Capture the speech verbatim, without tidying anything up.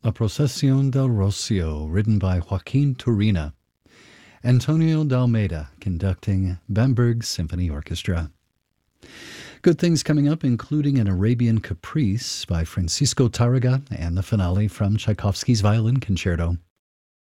A Procesión del Rocio, written by Joaquin Turina. Antonio Dalmeida conducting Bamberg Symphony Orchestra. Good things coming up, including an Arabian Caprice by Francisco Tárrega and the finale from Tchaikovsky's Violin Concerto.